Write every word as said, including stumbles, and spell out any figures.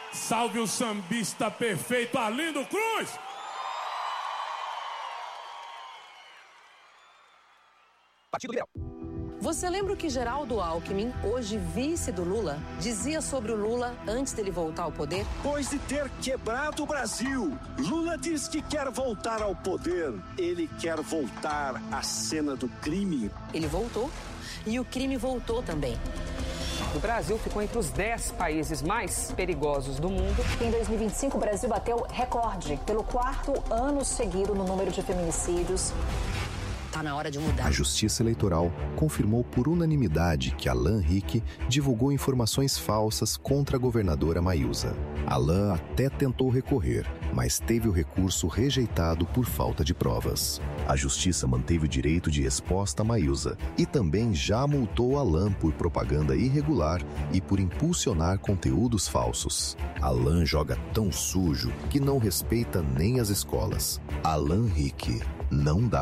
Salve o sambista perfeito Arlindo Cruz! Partido Liberal. Você lembra o que Geraldo Alckmin, hoje vice do Lula, dizia sobre o Lula antes dele voltar ao poder? Depois de ter quebrado o Brasil, Lula diz que quer voltar ao poder. Ele quer voltar à cena do crime. Ele voltou e o crime voltou também. O Brasil ficou entre os dez países mais perigosos do mundo. Em dois mil e vinte e cinco, o Brasil bateu recorde pelo quarto ano seguido no número de feminicídios. Tá na hora de mudar. A Justiça Eleitoral confirmou por unanimidade que Alan Rick divulgou informações falsas contra a governadora Mayusa. Alan até tentou recorrer, mas teve o recurso rejeitado por falta de provas. A Justiça manteve o direito de resposta a Mayusa e também já multou Alan por propaganda irregular e por impulsionar conteúdos falsos. Alan joga tão sujo que não respeita nem as escolas. Alan Rick não dá